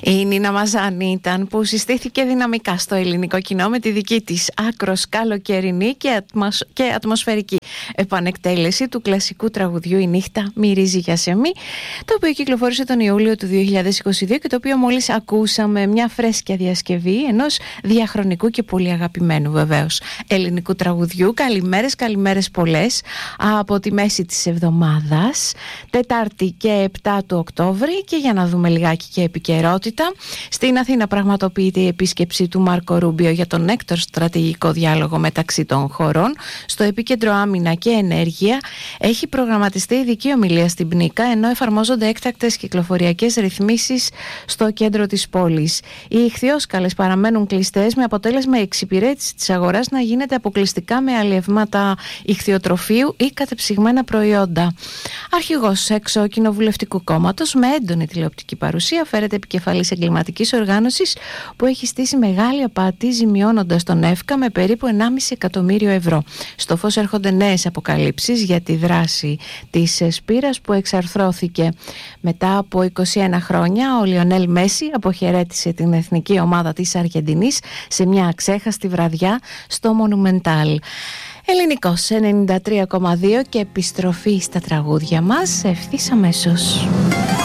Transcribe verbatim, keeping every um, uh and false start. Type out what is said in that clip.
Η Νίνα Μαζάνη ήταν που συστήθηκε δυναμικά στο ελληνικό κοινό με τη δική της άκρος καλοκαιρινή και, ατμοσ... και ατμοσφαιρική επανεκτέλεση του κλασικού τραγουδιού «Η νύχτα μυρίζει για σεμί», το οποίο κυκλοφόρησε τον Ιούλιο του δύο χιλιάδες είκοσι δύο και το οποίο μόλις ακούσαμε, μια φρέσκια διασκευή ενός διαχρονικού και πολύ αγαπημένου βεβαίως ελληνικού τραγουδιού. Καλημέρες, καλημέρες πολλές από τη μέση της εβδομάδας, Τετάρτη και επτά του Οκτώβρη, και για να δούμε λιγάκι και επικαιρότητα. Στην Αθήνα πραγματοποιείται η επίσκεψη του Μάρκο Ρούμπιο για τον έκτο στρατηγικό διάλογο μεταξύ των χωρών. Στο επίκεντρο άμυνα και ενέργεια έχει προγραμματιστεί ειδική ομιλία στην Πνίκα, ενώ εφαρμόζονται έκτακτες κυκλοφοριακές ρυθμίσεις στο κέντρο της πόλης. Οι ιχθυόσκαλες παραμένουν κλειστές, με αποτέλεσμα η εξυπηρέτηση της αγοράς να γίνεται αποκλειστικά με αλλιεύματα ιχθυοτροφείου ή κατεψυγμένα προϊόντα. Αρχηγός εξοκοινοβουλευτικού κόμματος με έντονη τηλεοπτική παρουσία φέρεται επικεφαλής εγκληματικής οργάνωσης που έχει στήσει μεγάλη απάτη, ζημιώνοντας τον ΕΦΚΑ με περίπου ενάμιση εκατομμύριο ευρώ. Στο φως έρχονται νέες αποκαλύψεις για τη δράση της Σπύρας που εξαρθρώθηκε. Μετά από είκοσι ένα χρόνια, ο Λιονέλ Μέση αποχαιρέτησε την εθνική ομάδα της Αργεντινής σε μια αξέχαστη βραδιά στο Μονουμεντάλ. Ελληνικός ενενήντα τρία κόμμα δύο και επιστροφή στα τραγούδια μας ευθύς αμέσως.